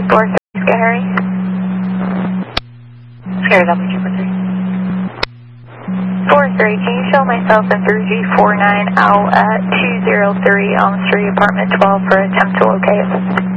43, Scary. Scary W243. 43, can you show myself and 3G49 out at 203 Elm Street, apartment 12 for attempt to locate?